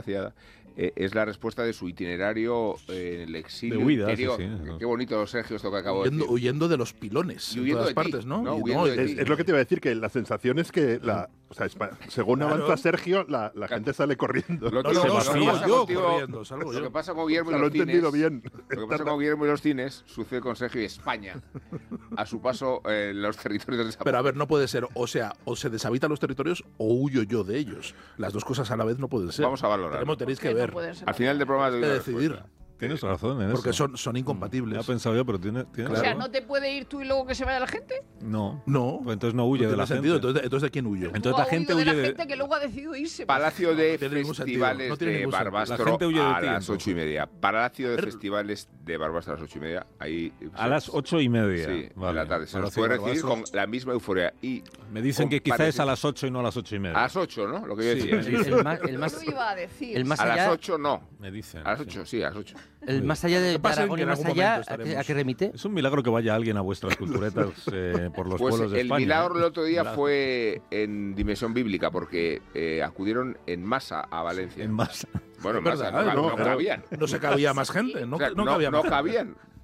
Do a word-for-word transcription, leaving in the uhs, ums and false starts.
desgraciada, eh, es la respuesta de su itinerario eh, en el exilio de huida, interior. sí, sí, Qué, no. qué bonito, Sergio, esto que acabo de Huyendo, decir. huyendo de los pilones Y en huyendo todas de ti, partes, ¿no? ¿no? Y Huyendo de y- ti. Es, es lo que te iba a decir, que la sensación es que, la, o sea, es pa- según Claro. avanza Sergio, la, la gente sale corriendo. Lo No, que- no, lo no, que salgo pasa yo contigo- corriendo, salgo Lo yo. que pasa con O Guillermo sea, y lo he los cines, entendido bien. lo que pasa con Guillermo y los cines sucede con Sergio y España a su paso eh, en los territorios de esa. Pero a ver, no puede ser, o sea, o se deshabitan los territorios o huyo yo de ellos. Las dos cosas a la vez no pueden ser. Vamos a valorar. Tenemos, tenéis que ¿Por qué no ver, pueden ser Al final del programa doy que una decidir, respuesta. Tienes razón en porque eso. son, son incompatibles. Ya he pensado yo, pero tiene, tienes O sea, razón. ¿no te puede ir tú y luego que se vaya la gente? No. No, Pues entonces no huye no de tiene la sentido. gente. Entonces, entonces, ¿de quién huyo? Entonces Tú la has gente huido de huye la de- gente que luego ha decidido irse. Palacio de No tiene ningún sentido, Festivales no tiene de ningún sentido. Barbastro La gente huye de a ti, las entonces. ocho y media. Palacio de Pero- Festivales de Barbastro a las ocho y media. Ahí, A las ocho y media. Sí, Vale. de la tarde. Se nos Palacio puede de recibir con Barbastro. la misma euforia. Y Me dicen con que quizá parece- es a las ocho y no a las ocho y media. A las ocho, ¿no? Lo que yo Sí, decía. me Sí. dicen. El más, el más, Yo lo iba a decir. el más A las allá, ocho no. Me dicen. A las sí. ocho, sí, a las ocho. el más allá de, Que de pasen, Aragón que y en más algún allá, momento ¿a qué, estaremos. a qué remite? Es un milagro que vaya alguien a vuestras culturetas eh, por los Pues pueblos de el España. milagro ¿eh? el otro día Milagro. fue en dimensión bíblica porque eh, acudieron en masa a Valencia. En masa. Bueno, en Es masa, verdad, no, ¿eh? no No, cabían. No se cabía más gente, no, O sea, no cabía no más cabían.